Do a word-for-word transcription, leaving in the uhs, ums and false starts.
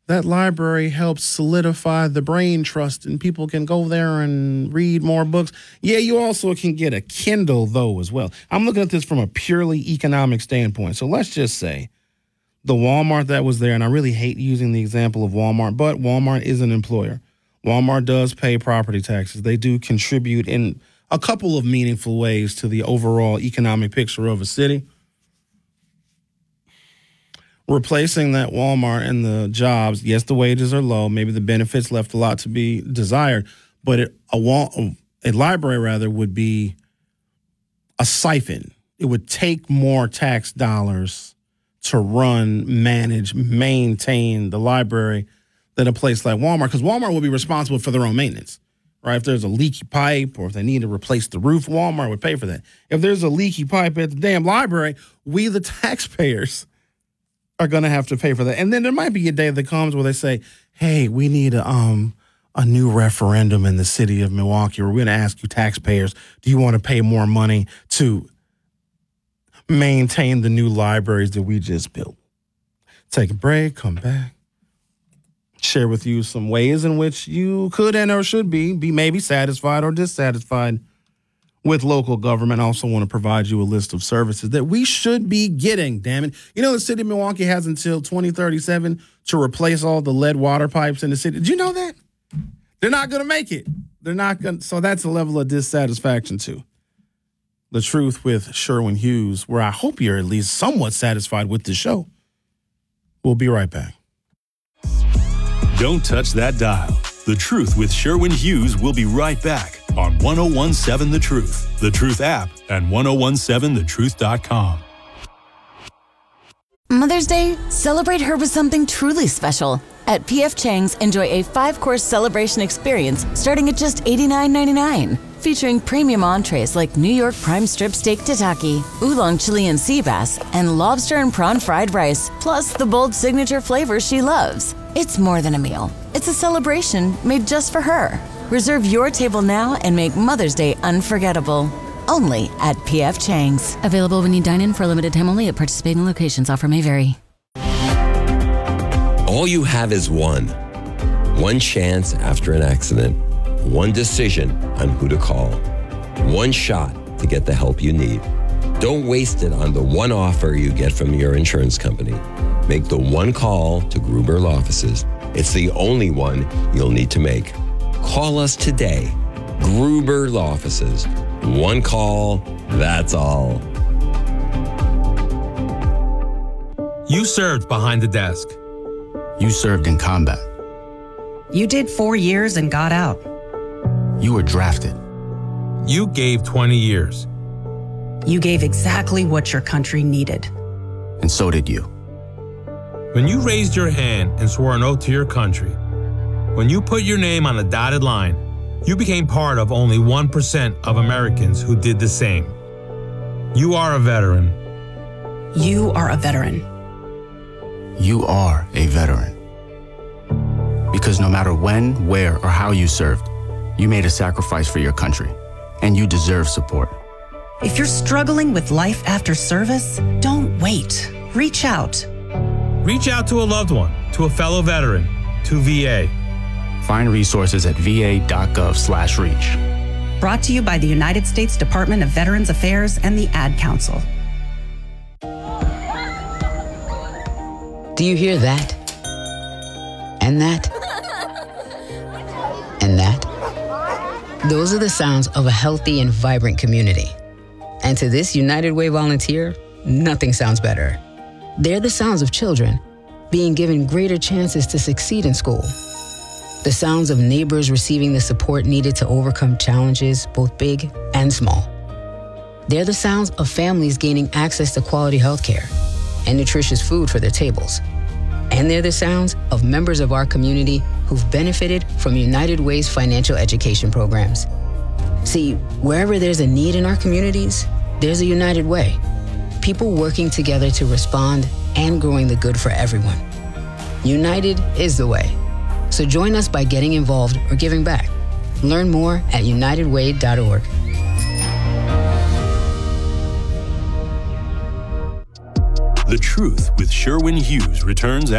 that library helps solidify the brain trust and people can go there and read more books. Yeah, you also can get a Kindle, though, as well. I'm looking at this from a purely economic standpoint. So let's just say the Walmart that was there, and I really hate using the example of Walmart, but Walmart is an employer. Walmart does pay property taxes. They do contribute in a couple of meaningful ways to the overall economic picture of a city. Replacing that Walmart and the jobs, yes, the wages are low. Maybe the benefits left a lot to be desired, but it, a, wall, a library, rather, would be a siphon. It would take more tax dollars to run, manage, maintain the library than a place like Walmart, because Walmart will be responsible for their own maintenance, right? If there's a leaky pipe or if they need to replace the roof, Walmart would pay for that. If there's a leaky pipe at the damn library, we, the taxpayers, are going to have to pay for that. And then there might be a day that comes where they say, hey, we need a, um, a new referendum in the city of Milwaukee. We're going to ask you taxpayers, do you want to pay more money to maintain the new libraries that we just built? Take a break, come back, share with you some ways in which you could and or should be, be maybe satisfied or dissatisfied with local government. I also want to provide you a list of services that we should be getting, damn it. You know, the city of Milwaukee has until twenty thirty-seven to replace all the lead water pipes in the city. Did you know that? They're not going to make it. They're not going to. So that's a level of dissatisfaction, too. The Truth with Sherwin Hughes, where I hope you're at least somewhat satisfied with the show. We'll be right back. Don't touch that dial. The Truth with Sherwin Hughes will be right back on one oh one seven The Truth, The Truth app, and ten seventeen the truth dot com. Mother's Day, celebrate her with something truly special. At P F Chang's, enjoy a five-course celebration experience starting at just eighty-nine ninety-nine. Featuring premium entrees like New York prime strip steak tataki, oolong Chilean sea bass, and lobster and prawn fried rice, plus the bold signature flavors she loves. It's more than a meal. It's a celebration made just for her. Reserve your table now and make Mother's Day unforgettable. Only at P F Chang's. Available when you dine in for a limited time only at participating locations. Offer may vary. All you have is one. One chance after an accident. One decision on who to call. One shot to get the help you need. Don't waste it on the one offer you get from your insurance company. Make the one call to Gruber Law Offices. It's the only one you'll need to make. Call us today. Gruber Law Offices. One call, that's all. You served behind the desk. You served in combat. You did four years and got out. You were drafted. You gave twenty years. You gave exactly what your country needed. And so did you. When you raised your hand and swore an oath to your country, when you put your name on a dotted line, you became part of only one percent of Americans who did the same. You are a veteran. You are a veteran. You are a veteran. Because no matter when, where, or how you served, you made a sacrifice for your country, and you deserve support. If you're struggling with life after service, don't wait. Reach out. Reach out to a loved one, to a fellow veteran, to V A. Find resources at va.gov slash reach. Brought to you by the United States Department of Veterans Affairs and the Ad Council. Do you hear that? And that? And that? Those are the sounds of a healthy and vibrant community. And to this United Way volunteer, nothing sounds better. They're the sounds of children being given greater chances to succeed in school. The sounds of neighbors receiving the support needed to overcome challenges, both big and small. They're the sounds of families gaining access to quality healthcare and nutritious food for their tables. And they're the sounds of members of our community who've benefited from United Way's financial education programs. See, wherever there's a need in our communities, there's a United Way. People working together to respond and growing the good for everyone. United is the way. So join us by getting involved or giving back. Learn more at united way dot org. The Truth with Sherwin Hughes returns